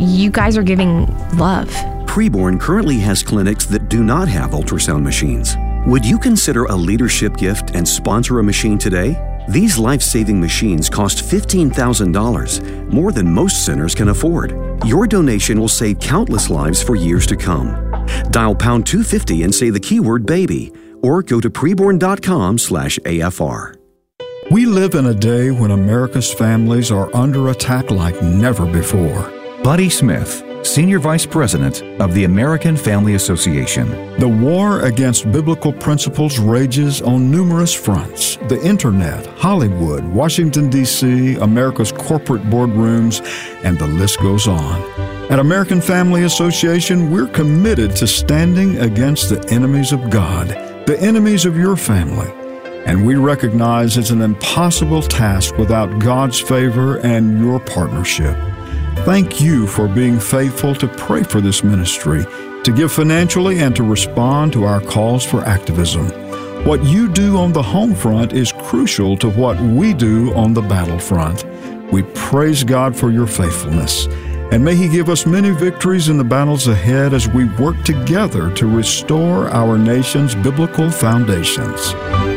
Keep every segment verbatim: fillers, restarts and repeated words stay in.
you guys are giving love. Preborn currently has clinics that do not have ultrasound machines. Would you consider a leadership gift and sponsor a machine today? These life-saving machines cost fifteen thousand dollars, more than most centers can afford. Your donation will save countless lives for years to come. Dial pound two fifty and say the keyword baby, or go to preborn.com slash AFR. We live in a day when America's families are under attack like never before. Buddy Smith, Senior Vice President of the American Family Association. The war against biblical principles rages on numerous fronts. The internet, Hollywood, Washington, D C, America's corporate boardrooms, and the list goes on. At American Family Association, we're committed to standing against the enemies of God, the enemies of your family. And we recognize it's an impossible task without God's favor and your partnership. Thank you for being faithful to pray for this ministry, to give financially, and to respond to our calls for activism. What you do on the home front is crucial to what we do on the battlefront. We praise God for your faithfulness, and may He give us many victories in the battles ahead as we work together to restore our nation's biblical foundations.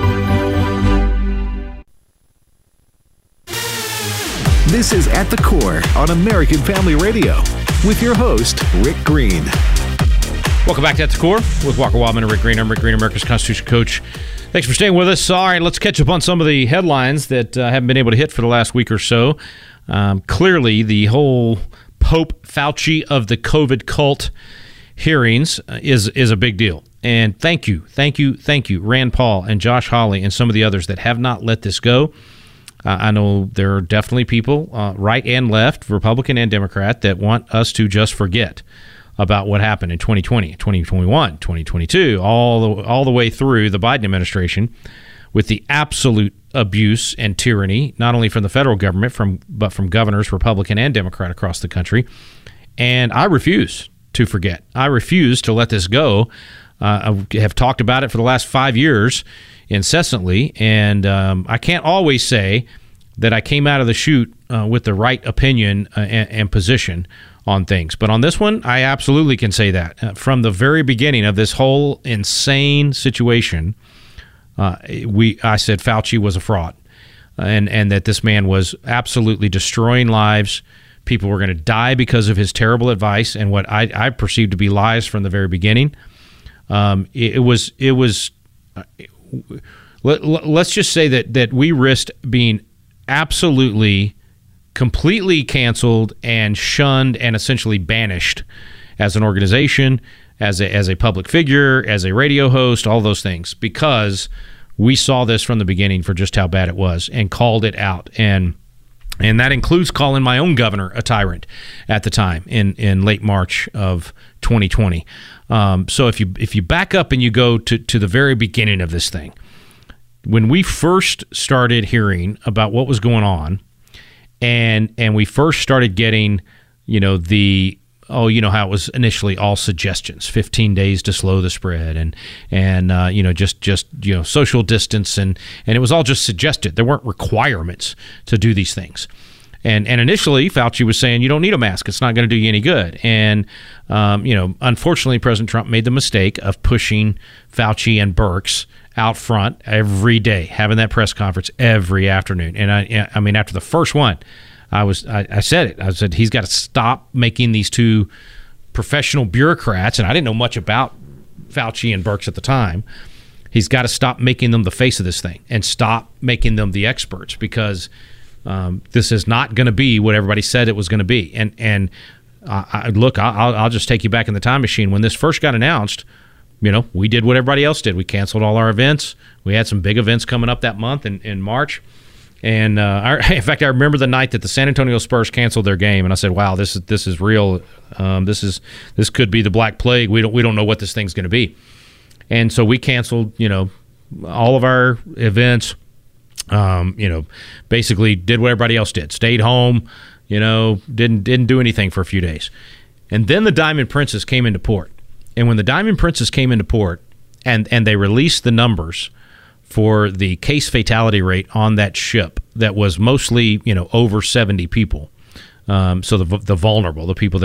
This is At the Core on American Family Radio with your host, Rick Green. Welcome back to At the Core with Walker Wildman and Rick Green. I'm Rick Green, America's Constitution Coach. Thanks for staying with us. All right, let's catch up on some of the headlines that uh, haven't been able to hit for the last week or so. Um, clearly, the whole Pope Fauci of the COVID cult hearings uh, is, is a big deal. And thank you, thank you, thank you, Rand Paul and Josh Hawley and some of the others that have not let this go. Uh, I know there are definitely people, uh, right and left, Republican and Democrat, that want us to just forget about what happened in twenty twenty, twenty twenty-one, twenty twenty-two, all the, all the way through the Biden administration with the absolute abuse and tyranny, not only from the federal government, from but from governors, Republican and Democrat across the country. And I refuse to forget. I refuse to let this go. Uh, I have talked about it for the last five years incessantly, and um, I can't always say that I came out of the chute uh, with the right opinion uh, and, and position on things. But on this one, I absolutely can say that. Uh, from the very beginning of this whole insane situation, uh, we I said Fauci was a fraud, and, and that this man was absolutely destroying lives. People were going to die because of his terrible advice and what I, I perceived to be lies from the very beginning. Um, it, it was it was. Uh, Let, let's just say that that we risked being absolutely, completely canceled and shunned and essentially banished as an organization, as a, as a public figure, as a radio host, all those things, because we saw this from the beginning for just how bad it was and called it out. And and that includes calling my own governor a tyrant at the time in, in late March of twenty twenty. Um, so if you if you back up and you go to, to the very beginning of this thing, when we first started hearing about what was going on, and and we first started getting, you know, the, oh, you know, how it was initially all suggestions, fifteen days to slow the spread, and, and uh, you know, just, just you know, social distance, and, and it was all just suggested. There weren't requirements to do these things. And and initially, Fauci was saying, you don't need a mask. It's not going to do you any good. And, um, you know, unfortunately, President Trump made the mistake of pushing Fauci and Birx out front every day, having that press conference every afternoon. And, I I mean, after the first one, I was I, I said it. I said, he's got to stop making these two professional bureaucrats, and I didn't know much about Fauci and Birx at the time. He's got to stop making them the face of this thing and stop making them the experts, because Um, this is not going to be what everybody said it was going to be. And and uh, I, look, I'll, I'll just take you back in the time machine. When this first got announced, you know, we did what everybody else did. We canceled all our events. We had some big events coming up that month in, in March. And uh, I, in fact, I remember the night that the San Antonio Spurs canceled their game, and I said, "Wow, this is this is real. Um, this is this could be the Black Plague. We don't we don't know what this thing's going to be." And so we canceled, you know, all of our events. Um, you know, basically did what everybody else did. Stayed home, you know, didn't didn't do anything for a few days. And then the Diamond Princess came into port. And when the Diamond Princess came into port and, and they released the numbers for the case fatality rate on that ship that was mostly, you know, over seventy people. Um, so the the vulnerable, the people that